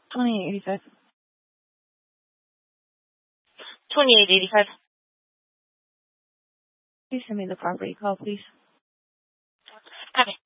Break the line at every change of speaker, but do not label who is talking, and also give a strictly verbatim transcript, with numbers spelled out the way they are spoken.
twenty-eight eighty-five.
twenty-eight eighty-five.
Please send me the property call, please.
Copy.